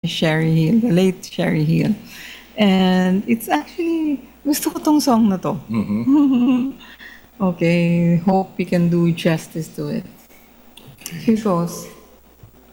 Sherry Hill, the late Sherry Hill. And it's actually, gusto ko tong song na to. Okay, hope we can do justice to it. Here goes.